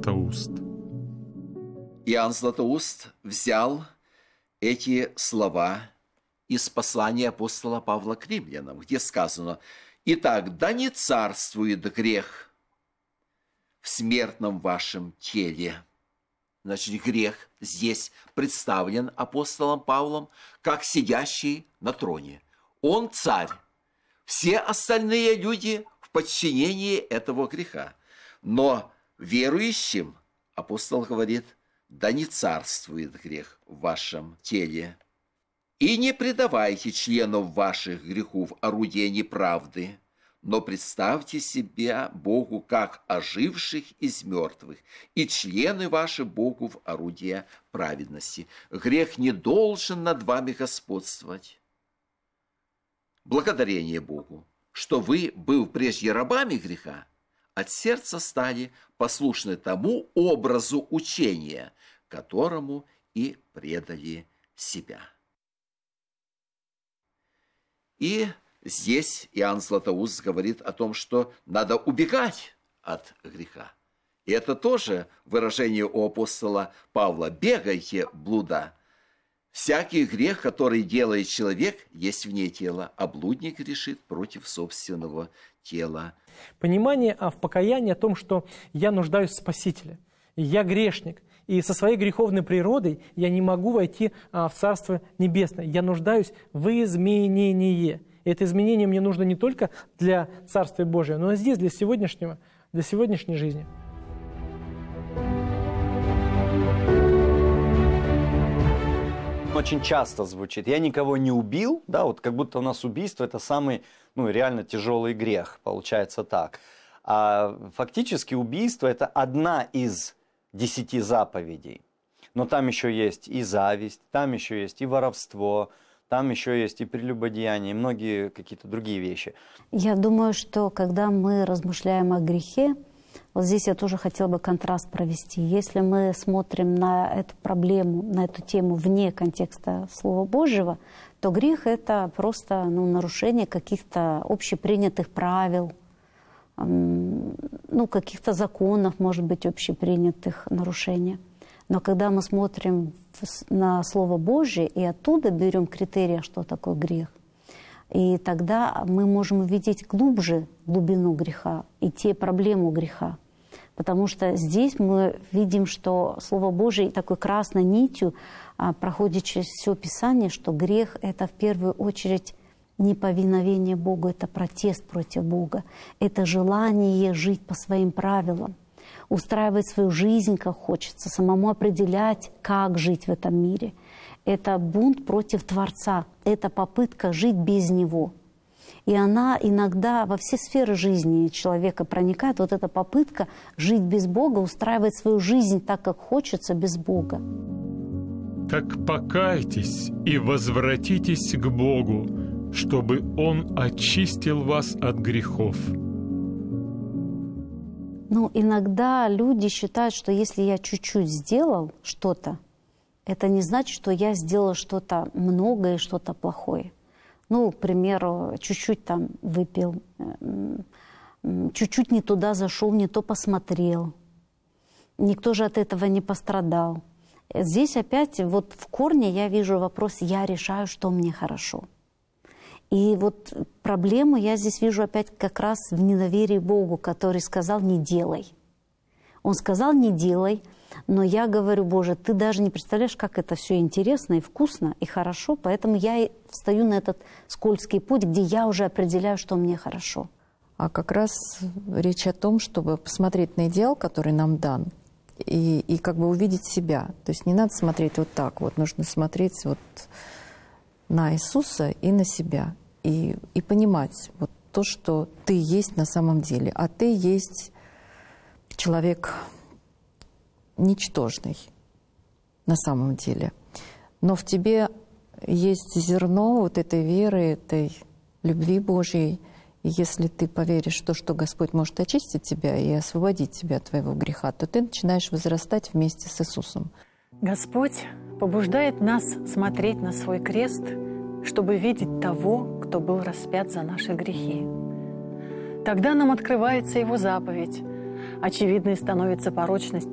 Златоуст. Иоанн Златоуст взял эти слова из послания апостола Павла к римлянам, где сказано: «Итак, да не царствует грех в смертном вашем теле». Значит, грех здесь представлен апостолом Павлом как сидящий на троне. Он царь. Все остальные люди в подчинении этого греха. Но верующим апостол говорит: да не царствует грех в вашем теле. И не предавайте членов ваших грехов орудия неправды, но представьте себя Богу как оживших из мертвых, и члены ваши Богу в орудия праведности. Грех не должен над вами господствовать. Благодарение Богу, что вы, быв прежде рабами греха, от сердца стали послушны тому образу учения, которому и предали себя. И здесь Иоанн Златоуст говорит о том, что надо убегать от греха. И это тоже выражение у апостола Павла: «Бегайте блуда». Всякий грех, который делает человек, есть вне тела, а блудник грешит против собственного тела. Понимание в покаянии о том, что я нуждаюсь в Спасителе, я грешник, и со своей греховной природой я не могу войти в Царство Небесное. Я нуждаюсь в изменении. Это изменение мне нужно не только для Царствия Божия, но и здесь, для сегодняшней жизни. Очень часто звучит: я никого не убил, да, вот как будто у нас убийство — это самый, реально тяжелый грех, получается так. А фактически убийство — это одна из 10 заповедей. Но там еще есть и зависть, там еще есть и воровство, там еще есть и прелюбодеяние, и многие какие-то другие вещи. Я думаю, что когда мы размышляем о грехе, вот здесь я тоже хотела бы контраст провести. Если мы смотрим на эту проблему, на эту тему вне контекста Слова Божьего, то грех — это просто нарушение каких-то общепринятых правил, каких-то законов, может быть, общепринятых нарушений. Но когда мы смотрим на Слово Божье и оттуда берем критерии, что такое грех, и тогда мы можем увидеть глубину греха и те проблемы греха. Потому что здесь мы видим, что Слово Божие такой красной нитью проходит через все Писание, что грех — это в первую очередь неповиновение Богу, это протест против Бога, это желание жить по своим правилам, устраивать свою жизнь как хочется, самому определять, как жить в этом мире. Это бунт против Творца, это попытка жить без Него. И она иногда во все сферы жизни человека проникает, вот эта попытка жить без Бога, устраивать свою жизнь так, как хочется, без Бога. Так покайтесь и возвратитесь к Богу, чтобы Он очистил вас от грехов. Иногда люди считают, что если я чуть-чуть сделал что-то, это не значит, что я сделал что-то многое и что-то плохое. К примеру, чуть-чуть там выпил, чуть-чуть не туда зашел, не то посмотрел. Никто же от этого не пострадал. Здесь опять вот в корне я вижу вопрос: я решаю, что мне хорошо. И вот проблему я здесь вижу опять как раз в недоверии Богу, который сказал: не делай. Он сказал: не делай, но я говорю: Боже, ты даже не представляешь, как это все интересно и вкусно и хорошо, поэтому я и встаю на этот скользкий путь, где я уже определяю, что мне хорошо. А как раз речь о том, чтобы посмотреть на идеал, который нам дан, и как бы увидеть себя. То есть не надо смотреть вот так вот, нужно смотреть вот на Иисуса и на себя. И понимать вот то, что ты есть на самом деле. А ты есть человек ничтожный на самом деле. Но в тебе есть зерно вот этой веры, этой любви Божьей. И если ты поверишь в то, что Господь может очистить тебя и освободить тебя от твоего греха, то ты начинаешь возрастать вместе с Иисусом. Господь побуждает нас смотреть на свой крест, чтобы видеть того, кто был распят за наши грехи. Тогда нам открывается Его заповедь. Очевидной становится порочность